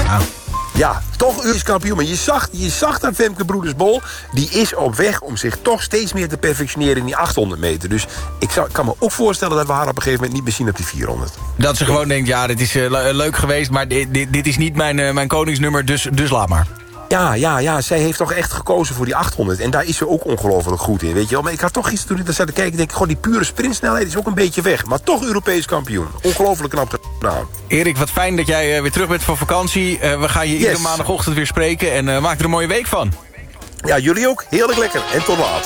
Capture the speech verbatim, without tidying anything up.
Ja. Ja, toch Europees kampioen. Maar je zag, je zag dat Femke Broedersbol, die is op weg om zich toch steeds meer te perfectioneren in die achthonderd meter. Dus ik zou, kan me ook voorstellen dat we haar op een gegeven moment niet meer zien op die vierhonderd. Dat ze gewoon denkt, ja, dit is uh, leuk geweest, maar dit, dit, dit is niet mijn, uh, mijn koningsnummer, dus, dus laat maar. Ja, ja, ja, zij heeft toch echt gekozen voor die achthonderd. En daar is ze ook ongelooflijk goed in, weet je wel. Maar ik had toch gisteren, toen ik daar zat te kijken, denk ik, goh, die pure sprintsnelheid is ook een beetje weg. Maar toch Europees kampioen. Ongelooflijk knap gedaan. Erik, wat fijn dat jij uh, weer terug bent van vakantie. Uh, we gaan je iedere Yes. maandagochtend weer spreken en uh, maak er een mooie week van. Ja, jullie ook. Heerlijk lekker. En tot later.